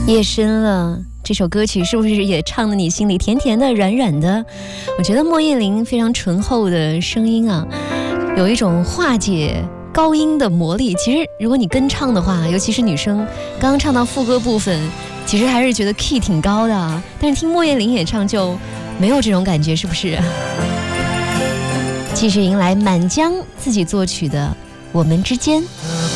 夜深了，这首歌曲是不是也唱得你心里甜甜的、软软的？我觉得莫艳玲非常醇厚的声音啊，有一种化解高音的魔力。其实如果你跟唱的话，尤其是女生刚刚唱到副歌部分，其实还是觉得 key 挺高的啊。但是听莫艳玲演唱就没有这种感觉，是不是？继续迎来满江自己作曲的《我们之间》。